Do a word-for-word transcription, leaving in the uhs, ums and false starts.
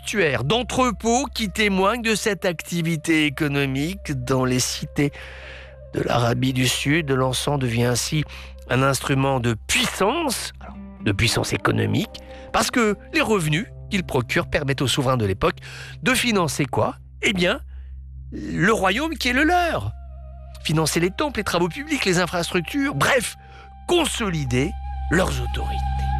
sanctuaires d'entrepôts qui témoignent de cette activité économique dans les cités de l'Arabie du Sud. L'encens devient ainsi un instrument de puissance, alors, de puissance économique, parce que les revenus qu'il procure permettent aux souverains de l'époque de financer quoi ? Eh bien, le royaume qui est le leur. Financer les temples, les travaux publics, les infrastructures, bref, consolider leurs autorités.